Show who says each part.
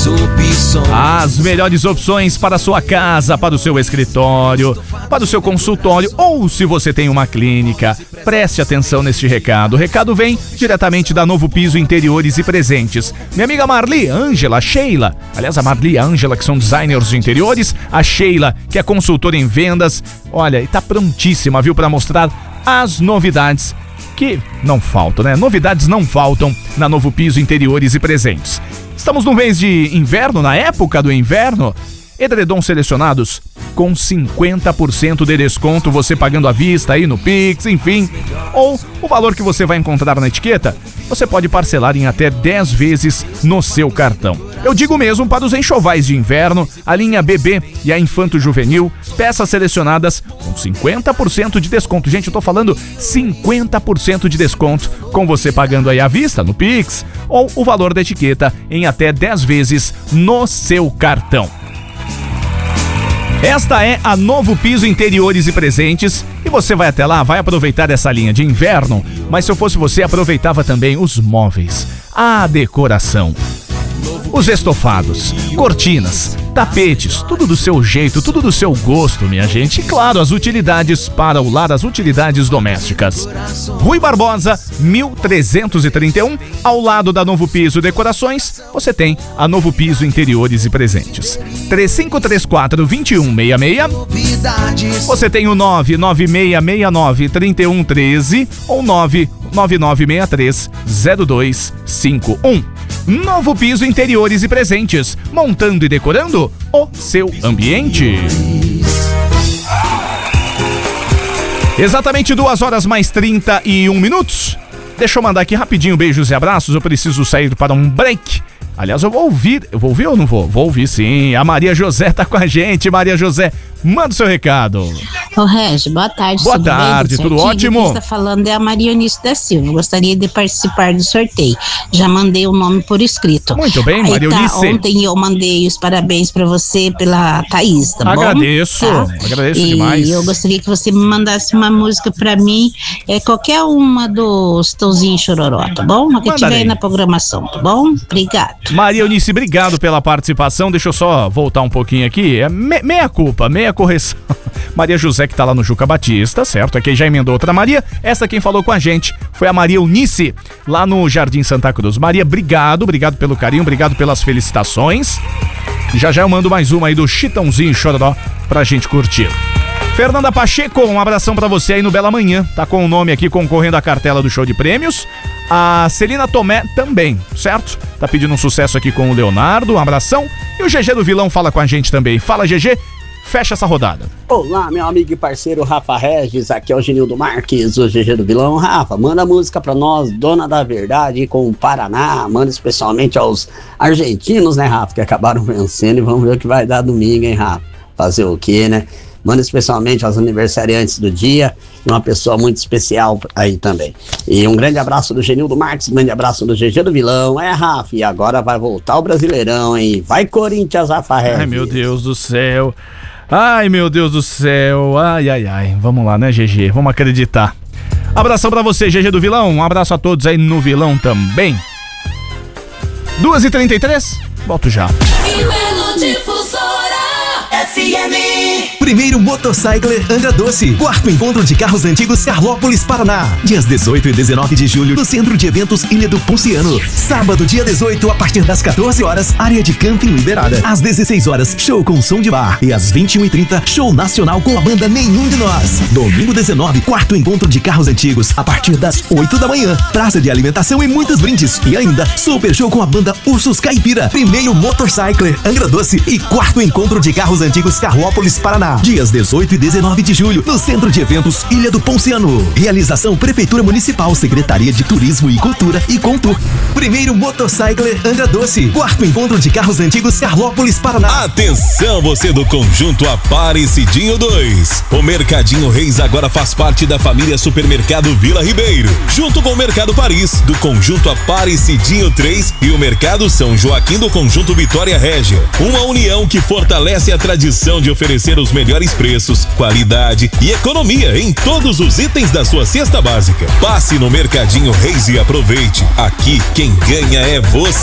Speaker 1: As melhores opções para a sua casa, para o seu escritório, para o seu consultório ou se você tem uma clínica. Preste atenção neste recado. O recado vem diretamente da Novo Piso Interiores e Presentes. Minha amiga Marli, Ângela, Sheila. Aliás, a Marli e a Ângela, que são designers de interiores. A Sheila, que é consultora em vendas. Olha, e tá prontíssima, viu, para mostrar as novidades que não faltam, né? Novidades não faltam na Novo Piso Interiores e Presentes. Estamos no mês de inverno, na época do inverno. Edredons selecionados com 50% de desconto, você pagando à vista aí no Pix, enfim. Ou o valor que você vai encontrar na etiqueta, você pode parcelar em até 10 vezes no seu cartão. Eu digo mesmo para os enxovais de inverno, a linha bebê e a infanto juvenil, peças selecionadas com 50% de desconto. Gente, eu tô falando 50% de desconto, com você pagando aí à vista no Pix, ou o valor da etiqueta em até 10 vezes no seu cartão. Esta é a Novo Piso Interiores e Presentes e você vai até lá, vai aproveitar essa linha de inverno, mas se eu fosse você, aproveitava também os móveis, a decoração, os estofados, cortinas, tapetes, tudo do seu jeito, tudo do seu gosto, minha gente. E claro, as utilidades para o lar, as utilidades domésticas. Rui Barbosa, 1331, ao lado da Novo Piso Decorações, você tem a Novo Piso Interiores e Presentes. 3534-2166. Você tem o 99669-3113 ou 99963-0251. Novo Piso Interiores e Presentes, montando e decorando o seu ambiente. Exatamente 2h mais 31 minutos. Deixa eu mandar aqui rapidinho beijos e abraços, eu preciso sair para um break. Aliás, eu vou ouvir ou não vou? Vou ouvir sim. A Maria José tá com a gente. Maria José, manda o seu recado.
Speaker 2: Ô Regi, boa tarde.
Speaker 1: Boa tarde, tudo ótimo?
Speaker 2: Quem está falando é a Maria Eunice da Silva. Gostaria de participar do sorteio. Já mandei o nome por escrito.
Speaker 1: Muito bem, Maria Eunice.
Speaker 2: Ontem eu mandei os parabéns para você pela Thaís, tá bom?
Speaker 1: Agradeço, agradeço demais.
Speaker 2: E eu gostaria que você me mandasse uma música para mim, qualquer uma dos Tãozinho Chororó, tá bom? A que tiver aí na programação, tá bom? Obrigado.
Speaker 1: Maria Eunice, obrigado pela participação. Deixa eu só voltar um pouquinho aqui. Meia culpa, meia correção. Maria José, que tá lá no Juca Batista, certo? Aqui já emendou outra Maria. Essa quem falou com a gente foi a Maria Eunice, lá no Jardim Santa Cruz. Maria, obrigado pelo carinho, obrigado pelas felicitações. Já eu mando mais uma aí do Chitãozinho Chororó pra gente curtir. Fernanda Pacheco, um abração pra você aí no Bela Manhã. Tá com o nome aqui concorrendo à cartela do show de prêmios. A Celina Tomé também, certo? Tá pedindo um sucesso aqui com o Leonardo, um abração. E o GG do Vilão fala com a gente também. Fala, GG, fecha essa rodada.
Speaker 3: Olá, meu amigo e parceiro Rafa Regis, aqui é o Genildo Marques, o GG do Vilão. Rafa, manda música pra nós, Dona da Verdade com o Paraná. Manda especialmente aos argentinos, né, Rafa, que acabaram vencendo. E vamos ver o que vai dar domingo, hein, Rafa? Fazer o quê, né? Manda especialmente aos aniversariantes do dia, uma pessoa muito especial aí também. E um grande abraço do Genildo Marques, um grande abraço do GG do Vilão. Rafa, e agora vai voltar o Brasileirão, hein? Vai Corinthians, Rafa Regis.
Speaker 1: Ai, meu Deus do céu. Ai, meu Deus do céu. Ai. Vamos lá, né, GG? Vamos acreditar. Abração pra você, GG do Vilão. Um abraço a todos aí no Vilão também. 2h33, volto já.
Speaker 4: Primeiro Motorcycler Angra Doce, quarto encontro de carros antigos Carlópolis, Paraná. Dias 18 e 19 de julho, no Centro de Eventos Ilha do Ponciano. Sábado, dia 18, a partir das 14 horas, área de camping liberada. Às 16 horas, show com som de bar. E às 21h30, show nacional com a banda Nenhum de Nós. Domingo 19, quarto encontro de carros antigos, a partir das 8 da manhã. Praça de alimentação e muitos brindes. E ainda, super show com a banda Ursos Caipira. Primeiro Motorcycler Angra Doce e quarto encontro de carros antigos Carlópolis, Paraná. Dias 18 e 19 de julho, no Centro de Eventos Ilha do Ponciano. Realização Prefeitura Municipal, Secretaria de Turismo e Cultura e Contur. Primeiro Motorcycler Angra Doce, quarto encontro de carros antigos Carlópolis, Paraná.
Speaker 5: Atenção, você do Conjunto Aparecidinho 2. O Mercadinho Reis agora faz parte da família Supermercado Vila Ribeiro, junto com o Mercado Paris, do Conjunto Aparecidinho 3 e o Mercado São Joaquim do Conjunto Vitória Régia. Uma união que fortalece a tradição de oferecer os melhores preços, qualidade e economia em todos os itens da sua cesta básica. Passe no Mercadinho Reis e aproveite. Aqui quem ganha é você.